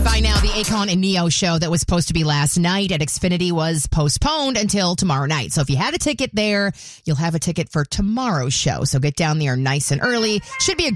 By now, the Akon and Neo show that was supposed to be last night at Xfinity was postponed until tomorrow night. So if you had a ticket there, you'll have a ticket for tomorrow's show. So get down there nice and early. Should be a